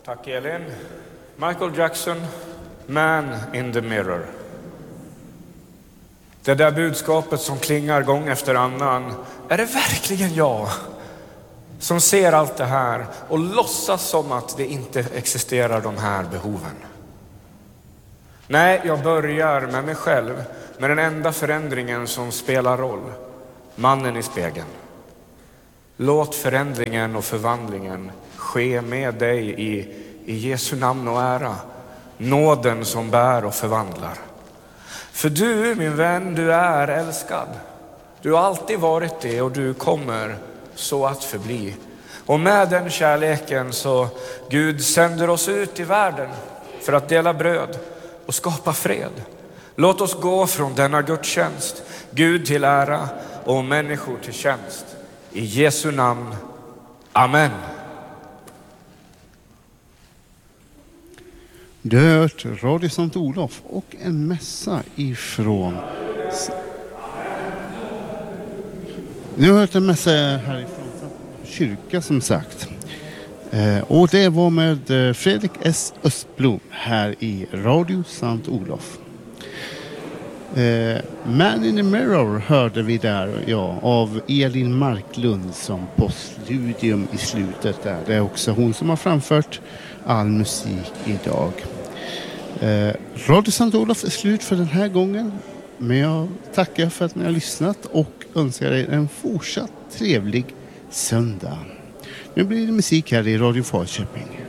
Tack Elin. Michael Jackson, Man in the Mirror. Det där budskapet som klingar gång efter annan. Är det verkligen jag som ser allt det här och låtsas som att det inte existerar de här behoven? Nej, jag börjar med mig själv, med den enda förändringen som spelar roll. Mannen i spegeln. Låt förändringen och förvandlingen ske med dig i Jesu namn och ära. Nåden som bär och förvandlar. För du, min vän, du är älskad. Du har alltid varit det och du kommer så att förbli. Och med den kärleken så Gud sänder oss ut i världen för att dela bröd och skapa fred. Låt oss gå från denna gudstjänst, Gud till ära och människor till tjänst. I Jesu namn. Amen. Du har hört Radio Sankt Olof och en mässa ifrån... Nu har jag hört en mässa härifrån kyrka som sagt. Och det var med Fredrik S. Östblom här i Radio Sankt Olof. Man in the Mirror hörde vi där, ja, av Elin Marklund som postludium i slutet där. Det är också hon som har framfört all musik idag. Radio Sankt Olof är slut för den här gången. Men jag tackar för att ni har lyssnat och önskar er en fortsatt trevlig söndag. Nu blir det musik här i Radio Falköping.